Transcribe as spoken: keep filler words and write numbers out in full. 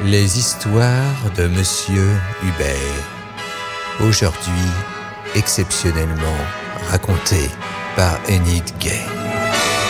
Les histoires de Monsieur Hubert. Aujourd'hui, exceptionnellement racontées par Enid Gay.